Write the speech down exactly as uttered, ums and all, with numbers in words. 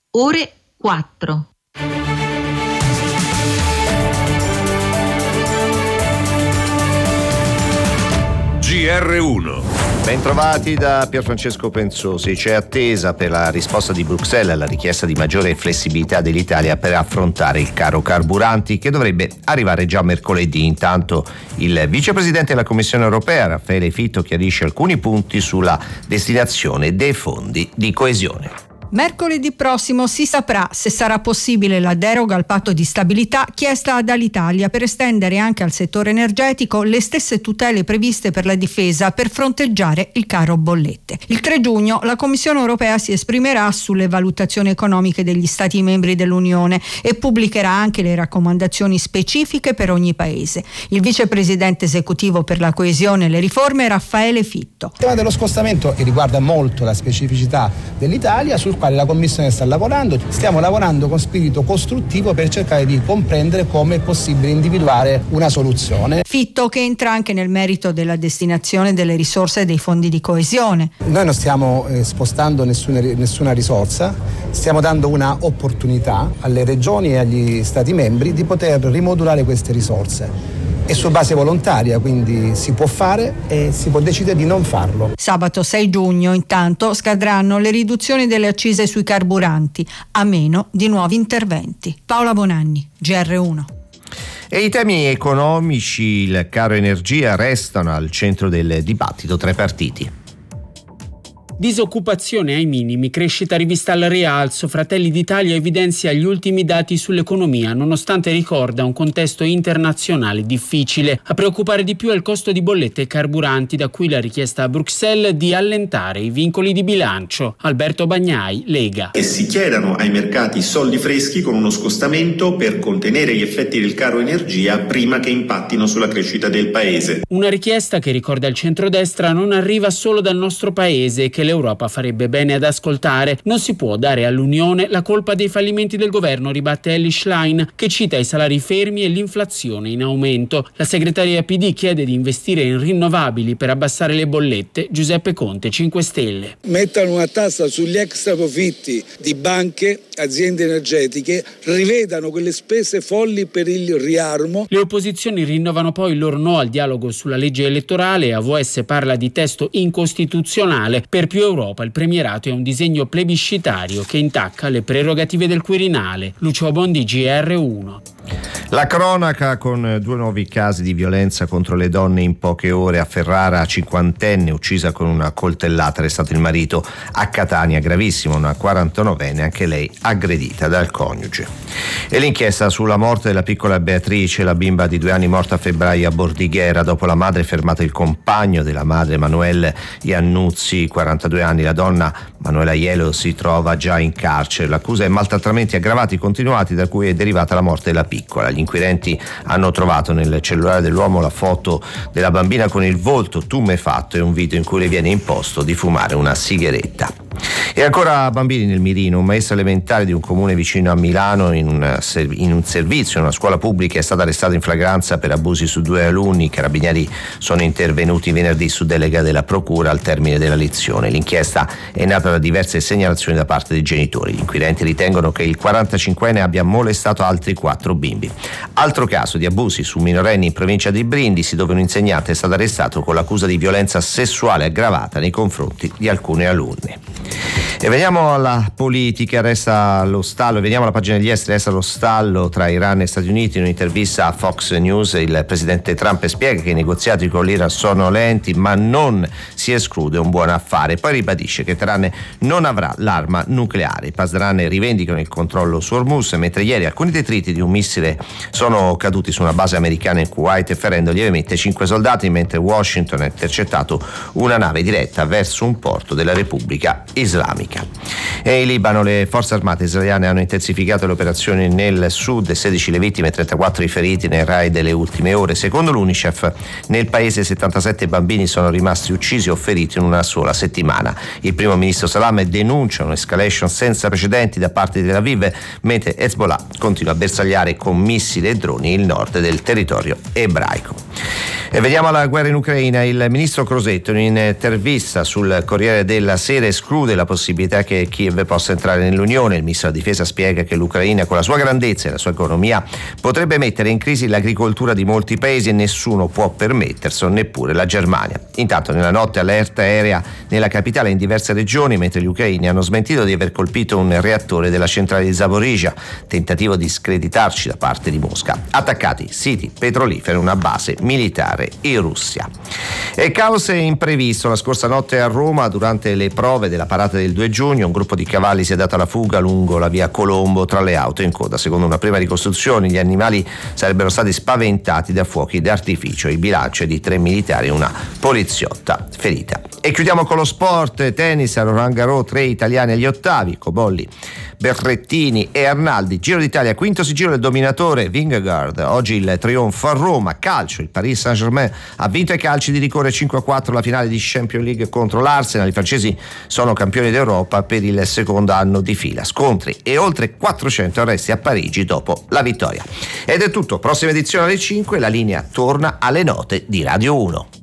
ore quattro. G R uno. Bentrovati da Pierfrancesco Pensosi. C'è attesa per la risposta di Bruxelles alla richiesta di maggiore flessibilità dell'Italia per affrontare il caro carburanti, che dovrebbe arrivare già mercoledì. Intanto il vicepresidente della Commissione europea, Raffaele Fitto, chiarisce alcuni punti sulla destinazione dei fondi di coesione. Mercoledì prossimo si saprà se sarà possibile la deroga al patto di stabilità chiesta dall'Italia per estendere anche al settore energetico le stesse tutele previste per la difesa per fronteggiare il caro bollette. Il tre giugno la Commissione europea si esprimerà sulle valutazioni economiche degli Stati membri dell'Unione e pubblicherà anche le raccomandazioni specifiche per ogni paese. Il vicepresidente esecutivo per la coesione e le riforme, Raffaele Fitto. Il tema dello scostamento riguarda molto la specificità dell'Italia, sul quale la Commissione sta lavorando. Stiamo lavorando con spirito costruttivo per cercare di comprendere come è possibile individuare una soluzione. Fitto che entra anche nel merito della destinazione delle risorse dei fondi di coesione. Noi non stiamo eh, spostando nessuna, nessuna risorsa, stiamo dando una opportunità alle regioni e agli Stati membri di poter rimodulare queste risorse. È su base volontaria, quindi si può fare e si può decidere di non farlo. Sabato sei giugno, intanto, scadranno le riduzioni delle accise sui carburanti, a meno di nuovi interventi. Paola Bonanni, G R uno. E i temi economici, il caro energia, restano al centro del dibattito tra i partiti. Disoccupazione ai minimi, crescita rivista al rialzo. Fratelli d'Italia evidenzia gli ultimi dati sull'economia, nonostante ricorda un contesto internazionale difficile. A preoccupare di più è il costo di bollette e carburanti, da cui la richiesta a Bruxelles di allentare i vincoli di bilancio. Alberto Bagnai, Lega. E si chiedano ai mercati soldi freschi con uno scostamento per contenere gli effetti del caro energia prima che impattino sulla crescita del paese. Una richiesta che, ricorda il centrodestra, non arriva solo dal nostro paese, che l'Europa farebbe bene ad ascoltare. Non si può dare all'Unione la colpa dei fallimenti del governo, ribatte Elly Schlein, che cita i salari fermi e l'inflazione in aumento. La segretaria P D chiede di investire in rinnovabili per abbassare le bollette. Giuseppe Conte, cinque Stelle. Mettano una tassa sugli extra profitti di banche, aziende energetiche, rivedano quelle spese folli per il riarmo. Le opposizioni rinnovano poi il loro no al dialogo sulla legge elettorale. A V S parla di testo incostituzionale. Per più Europa il premierato è un disegno plebiscitario che intacca le prerogative del Quirinale. Lucio Bondi, G R uno. La cronaca con due nuovi casi di violenza contro le donne in poche ore. A Ferrara, cinquantenne uccisa con una coltellata, arrestato il marito. A Catania, gravissimo, una quarantanovenne, anche lei aggredita dal coniuge. E l'inchiesta sulla morte della piccola Beatrice, la bimba di due anni morta a febbraio a Bordighera. Dopo la madre fermato il compagno della madre, Emanuele Iannuzzi, quarantadue anni. La donna, Manuela Ielo, si trova già in carcere. L'accusa è maltrattamenti aggravati continuati, da cui è derivata la morte della piccola. Gli inquirenti hanno trovato nel cellulare dell'uomo la foto della bambina con il volto tumefatto e un video in cui le viene imposto di fumare una sigaretta. E ancora bambini nel mirino. Un maestro elementare di un comune vicino a Milano in, una, in un servizio in una scuola pubblica è stato arrestato in flagranza per abusi su due alunni. I carabinieri sono intervenuti venerdì su delega della procura al termine della lezione. L'inchiesta è nata da diverse segnalazioni da parte dei genitori. Gli inquirenti ritengono che il quarantacinquenne abbia molestato altri quattro bimbi. Altro caso di abusi su minorenni in provincia di Brindisi, dove un insegnante è stato arrestato con l'accusa di violenza sessuale aggravata nei confronti di alcune alunne. E veniamo alla politica, resta lo stallo, veniamo alla pagina degli esteri, resta lo stallo tra Iran e Stati Uniti. In un'intervista a Fox News il presidente Trump spiega che i negoziati con l'Iran sono lenti, ma non si esclude un buon affare. Poi ribadisce che Teheran non avrà l'arma nucleare. I Pasdaran rivendicano il controllo su Hormuz, mentre ieri alcuni detriti di un missile sono caduti su una base americana in Kuwait, ferendo lievemente cinque soldati, mentre Washington ha intercettato una nave diretta verso un porto della Repubblica Islamica. E in Libano le forze armate israeliane hanno intensificato le operazioni nel sud, sedici le vittime e trentaquattro i feriti nel raid delle ultime ore. Secondo l'UNICEF nel paese settantasette bambini sono rimasti uccisi o feriti in una sola settimana. Il primo ministro Salam denuncia un'escalation senza precedenti da parte di Tel Aviv, mentre Hezbollah continua a bersagliare con missili e droni il nord del territorio ebraico. E vediamo alla guerra in Ucraina. Il ministro Crosetto in intervista sul Corriere della Sera esclude la possibilità che Kiev Kiev possa entrare nell'Unione. Il ministro della Difesa spiega che l'Ucraina, con la sua grandezza e la sua economia, potrebbe mettere in crisi l'agricoltura di molti paesi e nessuno può permetterselo, neppure la Germania. Intanto nella notte allerta aerea nella capitale e in diverse regioni, mentre gli ucraini hanno smentito di aver colpito un reattore della centrale di Zaporizhzhia, tentativo di screditarci da parte di Mosca. Attaccati siti petroliferi, una base militare in Russia. E caos imprevisto la scorsa notte a Roma durante le prove della parata del due giugno. Un gruppo di cavalli si è dato alla fuga lungo la via Colombo tra le auto in coda. Secondo una prima ricostruzione, gli animali sarebbero stati spaventati da fuochi d'artificio. Il bilancio è di tre militari e una poliziotta ferita. E chiudiamo con lo sport. Tennis a Roland Garros, tre italiani agli ottavi: Cobolli, Berrettini e Arnaldi. Giro d'Italia, quinto sigillo del dominatore Vingegaard. Oggi il trionfo a Roma. Calcio, il Paris Saint-Germain ha vinto ai calci di rigore cinque a quattro la finale di Champions League contro l'Arsenal. I francesi sono campioni d'Europa per il secondo anno di fila. Scontri e oltre quattrocento arresti a Parigi dopo la vittoria. Ed è tutto, prossima edizione alle cinque, la linea torna alle note di Radio uno.